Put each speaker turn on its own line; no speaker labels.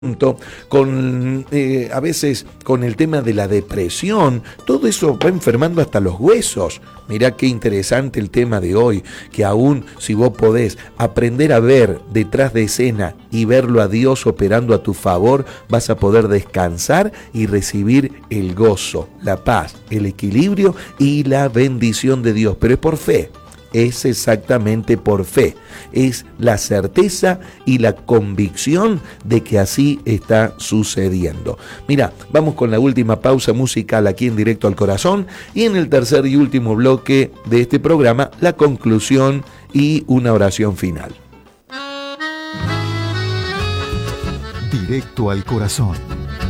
con a veces con el tema de la depresión, todo eso va enfermando hasta los huesos. Mirá qué interesante el tema de hoy, que aún si vos podés aprender a ver detrás de escena y verlo a Dios operando a tu favor, vas a poder descansar y recibir el gozo, la paz, el equilibrio y la bendición de Dios, pero es por fe. Es exactamente por fe, es la certeza y la convicción de que así está sucediendo. Mira, vamos con la última pausa musical aquí en Directo al Corazón y en el tercer y último bloque de este programa, la conclusión y una oración final.
Directo al Corazón.